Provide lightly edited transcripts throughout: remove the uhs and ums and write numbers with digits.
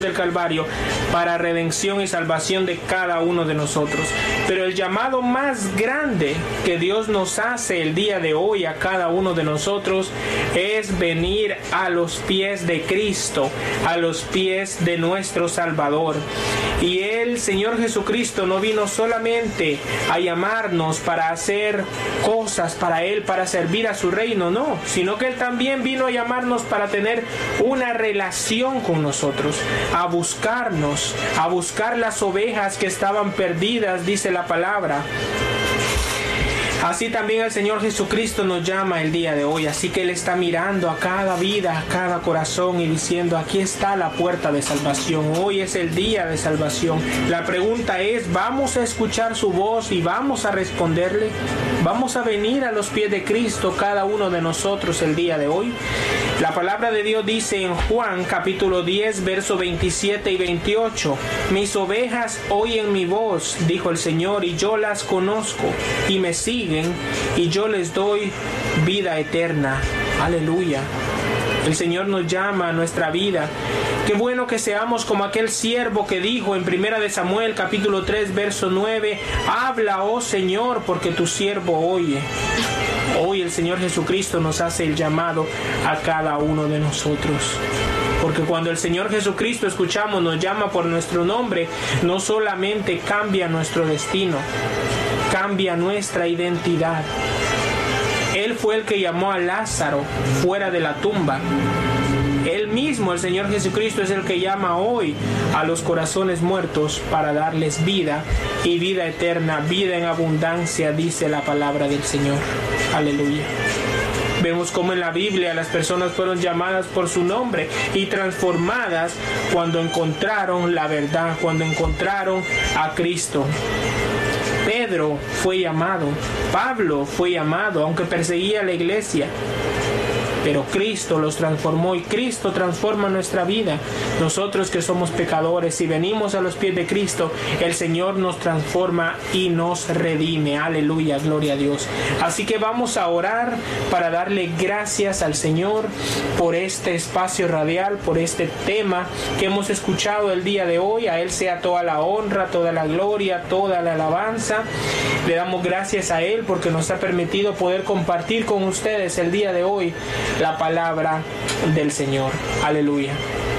del Calvario para redención y salvación de cada uno de nosotros. Pero el llamado más grande que Dios nos hace el día de hoy a cada uno de nosotros es venir a los pies de Cristo, a los pies de nuestro Salvador. Y el Señor Jesucristo no vino solamente a llamarnos para hacer cosas para Él, para servir a su reino, no, sino que Él también vino a llamarnos para tener una relación con nosotros, a buscarnos, a buscar las ovejas que estaban perdidas, dice la palabra. Así también el Señor Jesucristo nos llama el día de hoy, así que Él está mirando a cada vida, a cada corazón y diciendo: aquí está la puerta de salvación, hoy es el día de salvación. La pregunta es: ¿vamos a escuchar su voz y vamos a responderle? ¿Vamos a venir a los pies de Cristo cada uno de nosotros el día de hoy? La palabra de Dios dice en Juan capítulo 10, verso 27 y 28: mis ovejas oyen mi voz, dijo el Señor, y yo las conozco y me siguen, y yo les doy vida eterna. Aleluya. El Señor nos llama a nuestra vida. Qué bueno que seamos como aquel siervo que dijo en 1 de Samuel capítulo 3, verso 9: habla, oh Señor, porque tu siervo oye. Hoy el Señor Jesucristo nos hace el llamado a cada uno de nosotros. Porque cuando el Señor Jesucristo escuchamos, nos llama por nuestro nombre, no solamente cambia nuestro destino, cambia nuestra identidad. Él fue el que llamó a Lázaro fuera de la tumba. Él mismo, el Señor Jesucristo, es el que llama hoy a los corazones muertos para darles vida y vida eterna, vida en abundancia, dice la palabra del Señor. Aleluya. Vemos cómo en la Biblia las personas fueron llamadas por su nombre y transformadas cuando encontraron la verdad, cuando encontraron a Cristo. Pedro fue llamado, Pablo fue llamado, aunque perseguía a la iglesia. Pero Cristo los transformó y Cristo transforma nuestra vida. Nosotros que somos pecadores, si venimos a los pies de Cristo, el Señor nos transforma y nos redime. Aleluya, gloria a Dios. Así que vamos a orar para darle gracias al Señor por este espacio radial, por este tema que hemos escuchado el día de hoy. A Él sea toda la honra, toda la gloria, toda la alabanza. Le damos gracias a Él porque nos ha permitido poder compartir con ustedes el día de hoy la palabra del Señor. Aleluya.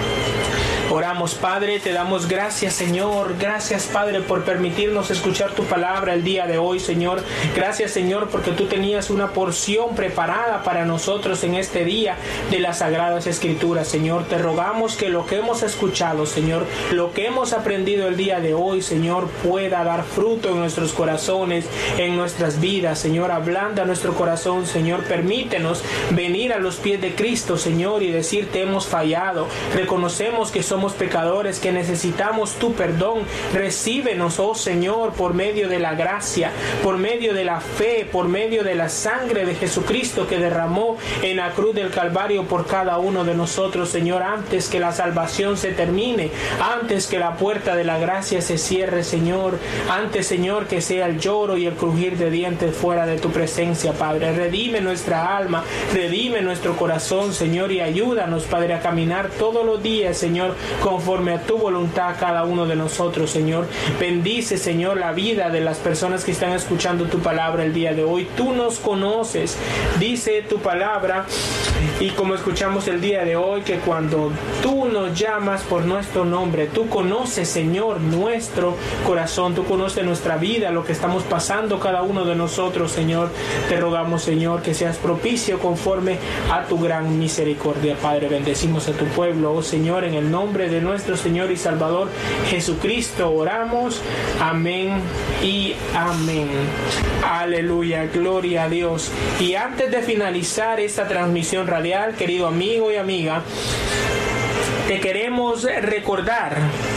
Oramos, Padre, te damos gracias, Señor. Gracias, Padre, por permitirnos escuchar tu palabra el día de hoy, Señor. Gracias, Señor, porque tú tenías una porción preparada para nosotros en este día de las Sagradas Escrituras, Señor. Te rogamos que lo que hemos escuchado, Señor, lo que hemos aprendido el día de hoy, Señor, pueda dar fruto en nuestros corazones, en nuestras vidas, Señor. Ablanda nuestro corazón, Señor. Permítenos venir a los pies de Cristo, Señor, y decirte: hemos fallado. Reconocemos que somos pecadores, que necesitamos tu perdón. Recíbenos, oh Señor, por medio de la gracia, por medio de la fe, por medio de la sangre de Jesucristo que derramó en la cruz del Calvario por cada uno de nosotros, Señor, antes que la salvación se termine, antes que la puerta de la gracia se cierre, Señor, antes, Señor, que sea el lloro y el crujir de dientes fuera de tu presencia, Padre. Redime nuestra alma, redime nuestro corazón, Señor, y ayúdanos, Padre, a caminar todos los días, Señor, conforme a tu voluntad cada uno de nosotros, Señor. Bendice, Señor, la vida de las personas que están escuchando tu palabra el día de hoy. Tú nos conoces, dice tu palabra, y como escuchamos el día de hoy, que cuando tú nos llamas por nuestro nombre, tú conoces, Señor, nuestro corazón, tú conoces nuestra vida, lo que estamos pasando cada uno de nosotros, Señor. Te rogamos, Señor, que seas propicio conforme a tu gran misericordia, Padre. Bendecimos a tu pueblo, oh Señor, en el nombre de nuestro Señor y Salvador Jesucristo oramos. Amén y amén. Aleluya, gloria a Dios. Y antes de finalizar esta transmisión radial, querido amigo y amiga, te queremos recordar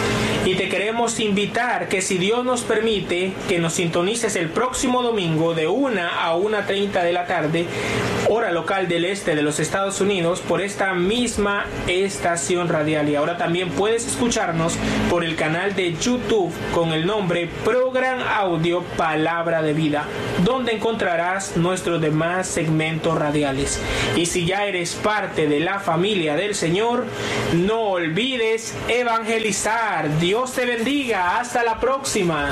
Y te queremos invitar que si Dios nos permite, que nos sintonices el próximo domingo de 1 a 1:30 de la tarde, hora local del este de los Estados Unidos, por esta misma estación radial. Y ahora también puedes escucharnos por el canal de YouTube con el nombre Program Audio Palabra de Vida, donde encontrarás nuestros demás segmentos radiales. Y si ya eres parte de la familia del Señor, no olvides evangelizar. Dios te bendiga. Hasta la próxima.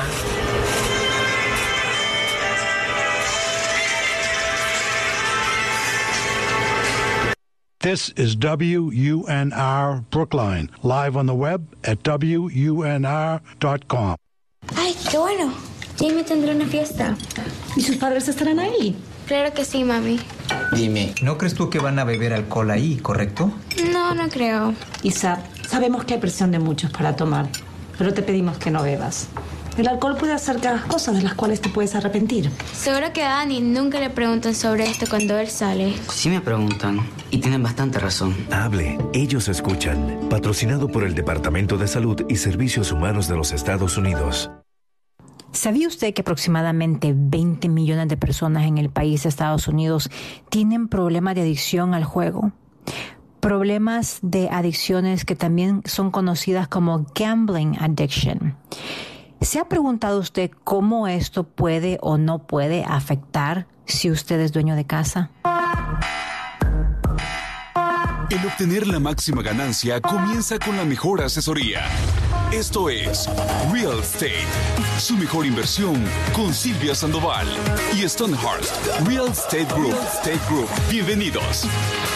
This is WUNR Brookline, live on the web at WUNR.com. ¡Ay, qué bueno! Jamie tendrá una fiesta. ¿Y sus padres estarán ahí? Claro que sí, mami. Dime, ¿no crees tú que van a beber alcohol ahí, correcto? No, no creo. Isa, sabemos que hay presión de muchos para tomar, pero te pedimos que no bebas. El alcohol puede hacer que hagas cosas de las cuales te puedes arrepentir. Seguro que a Dani nunca le preguntan sobre esto cuando él sale. Sí me preguntan, y tienen bastante razón. Hable, ellos escuchan. Patrocinado por el Departamento de Salud y Servicios Humanos de los Estados Unidos. ¿Sabía usted que aproximadamente 20 millones de personas en el país de Estados Unidos tienen problemas de adicción al juego? Problemas de adicciones que también son conocidas como gambling addiction. ¿Se ha preguntado usted cómo esto puede o no puede afectar si usted es dueño de casa? El obtener la máxima ganancia comienza con la mejor asesoría. Esto es Real Estate, su mejor inversión con Silvia Sandoval y Stonehurst Real Estate Group. Bienvenidos.